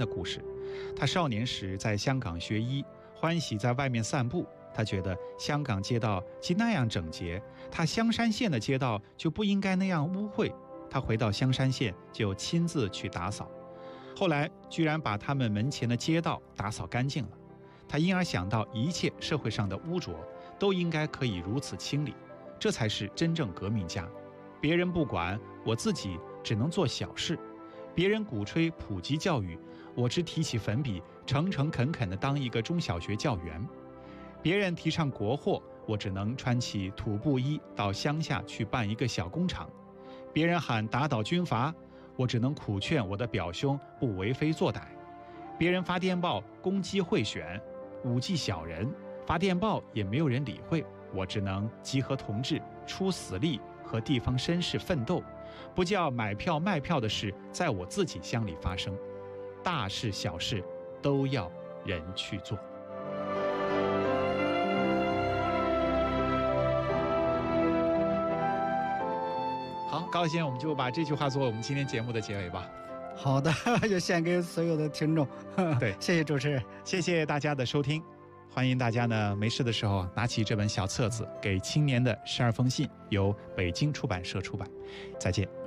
的故事。他少年时在香港学医，欢喜在外面散步。他觉得香港街道既那样整洁，他香山县的街道就不应该那样污秽。他回到香山县就亲自去打扫，后来居然把他们门前的街道打扫干净了。他因而想到，一切社会上的污浊都应该可以如此清理，这才是真正革命家。别人不管，我自己只能做小事；别人鼓吹普及教育，我只提起粉笔，诚诚恳恳地当一个中小学教员。别人提倡国货，我只能穿起土布衣到乡下去办一个小工厂。别人喊打倒军阀，我只能苦劝我的表兄不为非作歹。别人发电报攻击贿选，武技小人，发电报也没有人理会，我只能集合同志出死力和地方绅士奋斗，不叫买票卖票的事在我自己乡里发生。大事小事都要人去做。好，高先生，我们就把这句话作为我们今天节目的结尾吧。 好的，就献给所有的听众。 对， 谢谢主持人， 谢谢大家的收听。欢迎大家呢没事的时候拿起这本小册子《给青年的12封信》，由北京出版社出版。再见。